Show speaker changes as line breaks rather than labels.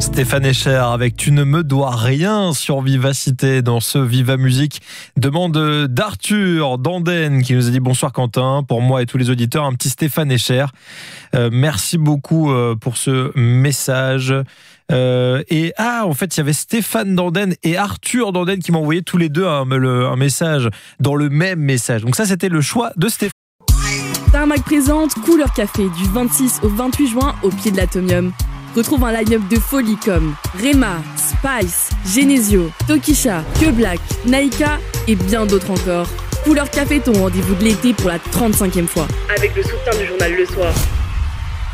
Stéphane Echer avec Tu ne me dois rien sur Vivacité dans ce Viva Musique. Demande d'Arthur Danden qui nous a dit bonsoir Quentin, pour moi et tous les auditeurs, un petit Stéphane Echer. Merci beaucoup pour ce message. En fait, il y avait Stéphane Danden et Arthur Danden qui m'ont envoyé tous les deux un message dans le même message. Donc ça, c'était le choix de Stéphane.
Tarmac présente Couleur Café du 26 au 28 juin au pied de l'Atomium. Retrouve un line-up de folie comme Rema, Spice, Genesio, Tokisha, Que Black, Naika et bien d'autres encore. Couleur Café, ton rendez-vous de l'été pour la 35e fois. Avec le soutien du journal Le Soir.